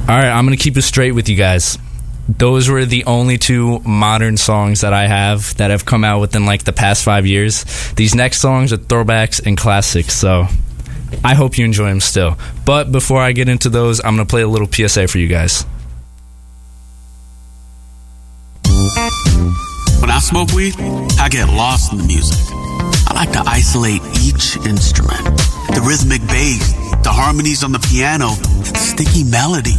All right, I'm going to keep it straight with you guys. Those were the only two modern songs that I have that have come out within like the past 5 years. These next songs are throwbacks and classics, so I hope you enjoy them still. But before I get into those, I'm going to play a little PSA for you guys. When I smoke weed, I get lost in the music. I like to isolate each instrument. The rhythmic bass, the harmonies on the piano, the sticky melody.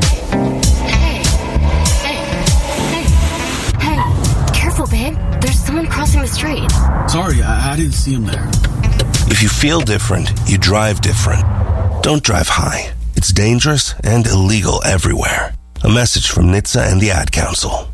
Hey, careful, babe. There's someone crossing the street. Sorry, I didn't see him there. If you feel different, you drive different. Don't drive high. It's dangerous and illegal everywhere. A message from NHTSA and the Ad Council.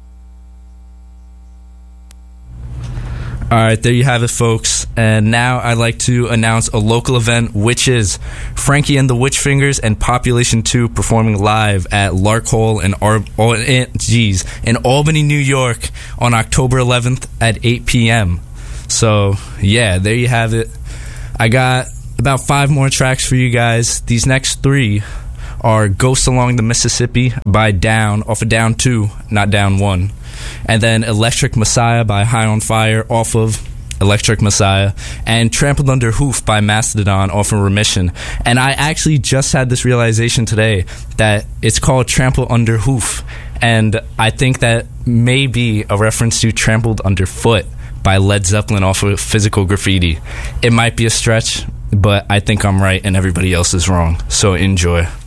All right, there you have it, folks. And now I'd like to announce a local event, which is Frankie and the Witch Fingers and Population 2 performing live at Lark Hall in Albany, New York on October 11th at 8 p.m. So, yeah, there you have it. I got about 5 more tracks for you guys. These next 3 are Ghosts Along the Mississippi by Down, off of Down 2, not Down 1. And then Electric Messiah by High on Fire off of Electric Messiah, and Trampled Under Hoof by Mastodon off of Remission. And I actually just had this realization today that it's called Trampled Under Hoof, and I think that may be a reference to Trampled Underfoot by Led Zeppelin off of Physical Graffiti. It might be a stretch, but I think I'm right and everybody else is wrong. So enjoy.